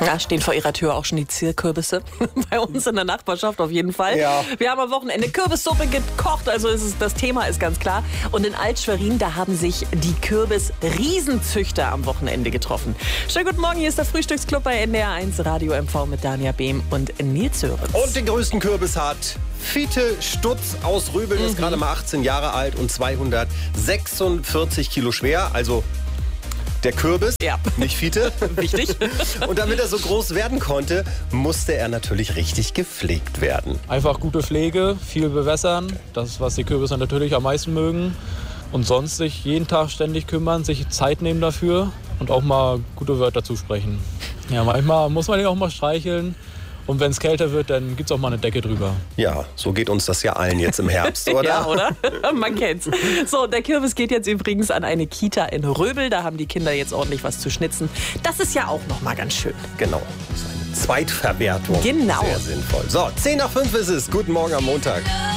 Da stehen vor ihrer Tür auch schon die Zierkürbisse. Bei uns in der Nachbarschaft auf jeden Fall. Ja. Wir haben am Wochenende Kürbissuppe gekocht, also das Thema ist ganz klar. Und in Alt-Schwerin, da haben sich die Kürbis-Riesenzüchter am Wochenende getroffen. Schönen guten Morgen, hier ist der Frühstücksclub bei NDR 1 Radio MV mit Dania Behm und Nils Sörensen. Und den größten Kürbis hat Fiete Stutz aus Röbeln, ist gerade mal 18 Jahre alt und 246 Kilo schwer, also der Kürbis, Ja. nicht Fiete. Wichtig. Und damit er so groß werden konnte, musste er natürlich richtig gepflegt werden. Einfach gute Pflege, viel bewässern, das, was die Kürbisse natürlich am meisten mögen. Und sonst sich jeden Tag ständig kümmern, sich Zeit nehmen dafür und auch mal gute Wörter zusprechen. Ja, manchmal muss man die auch mal streicheln. Und wenn es kälter wird, dann gibt es auch mal eine Decke drüber. Ja, so geht uns das ja allen jetzt im Herbst, oder? Ja, oder? Man kennt's. So, der Kürbis geht jetzt übrigens an eine Kita in Röbel. Da haben die Kinder jetzt ordentlich was zu schnitzen. Das ist ja auch noch mal ganz schön. Genau, das ist eine Zweitverwertung. Genau. Sehr sinnvoll. So, 10 nach 5 ist es. Guten Morgen am Montag.